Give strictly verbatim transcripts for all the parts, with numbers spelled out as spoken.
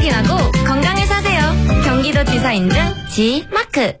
확인하고 건강을 사세요. 경기도지사 인증 지마크.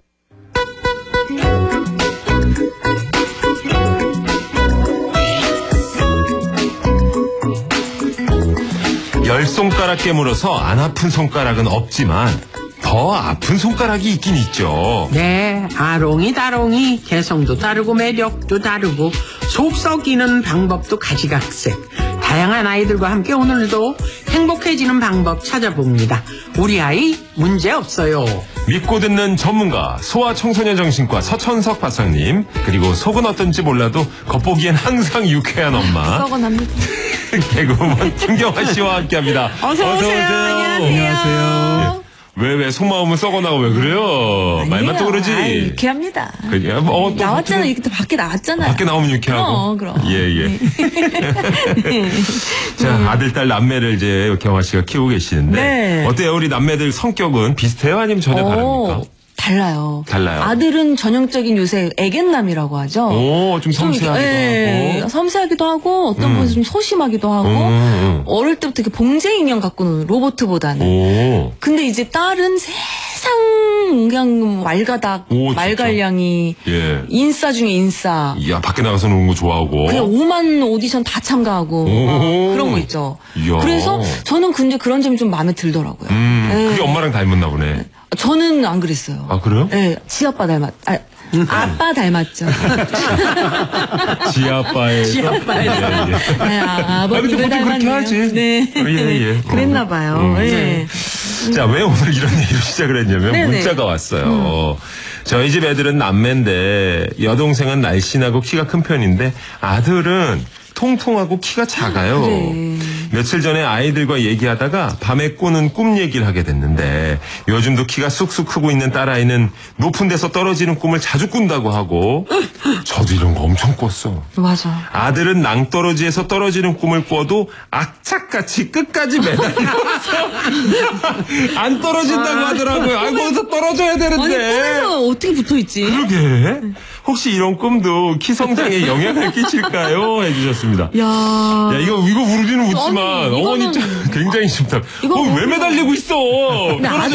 열 손가락 깨물어서 안 아픈 손가락은 없지만 더 아픈 손가락이 있긴 있죠. 네, 아롱이 다롱이 개성도 다르고 매력도 다르고 속 썩이는 방법도 가지각색. 다양한 아이들과 함께 오늘도 행복해지는 방법 찾아봅니다. 우리 아이 문제없어요. 믿고 듣는 전문가 소아청소년 정신과 서천석 박사님, 그리고 속은 어떤지 몰라도 겉보기엔 항상 유쾌한 엄마 썩어납니다. 개그우먼 김경화 씨와 함께합니다. 어서 오세요. 안녕하세요. 왜, 왜, 속마음은 썩어나고 왜 그래요? 말만 또 그러지? 아이, 유쾌합니다. 그냥, 어, 또 나왔잖아. 이렇게 또 밖에 나왔잖아요. 밖에 나오면 유쾌하고. 그럼, 그럼. 예, 예. 네. 자, 아들, 딸, 남매를 이제 경화 씨가 키우고 계시는데. 네. 어때요? 우리 남매들 성격은 비슷해요? 아니면 전혀 오, 다릅니까? 달라요. 달라요. 아들은 전형적인 요새 애견남이라고 하죠. 오, 좀 섬세하기도 예, 하고. 섬세하기도 하고, 어떤 음. 분은 좀 소심하기도 하고, 음, 음. 어릴 때부터 이렇게 봉제 인형 갖고는 로봇보다는. 오. 근데 이제 딸은 세상 그냥 말가닥, 오, 진짜? 말갈량이, 예. 인싸 중에 인싸. 이야, 밖에 나가서 노는 거 좋아하고. 그냥 오만 오디션 다 참가하고 오. 그런 거 있죠. 이야. 그래서 저는 근데 그런 점이 좀 마음에 들더라고요. 음, 예. 그게 엄마랑 닮았나 보네. 저는 안 그랬어요. 아, 그래요? 네, 지아빠 닮았. 아, 아빠 닮았죠. 지아빠의. 지아빠의. 예, 예. 네, 아, 아, 근데 아버님을 보통 그렇게 닮았네요. 하지. 네. 예, 예. 그랬나 봐요. 음. 네. 자, 왜 오늘 이런 얘기로 시작을 했냐면 네네. 문자가 왔어요. 저희 집 애들은 남매인데 여동생은 날씬하고 키가 큰 편인데 아들은 통통하고 키가 작아요. 그래. 며칠 전에 아이들과 얘기하다가 밤에 꾸는 꿈 얘기를 하게 됐는데 요즘도 키가 쑥쑥 크고 있는 딸아이는 높은 데서 떨어지는 꿈을 자주 꾼다고 하고 저도 이런 거 엄청 꿨어. 맞아. 아들은 낭떠러지에서 떨어지는 꿈을 꿔도 악착같이 끝까지 매달려서 안 떨어진다고 하더라고요. 아, 거기서 떨어져야 되는데. 아니, 꿈에서 어떻게 붙어 있지? 그러게. 혹시 이런 꿈도 키 성장에 영향을 끼칠까요? 해주셨습니다. 야, 야, 이거, 이거 우리는 묻지만, 아니, 어머니 이거는- 좀 굉장히 심다. 이거 어, 왜 우리가- 매달리고 있어? 근데 떨어져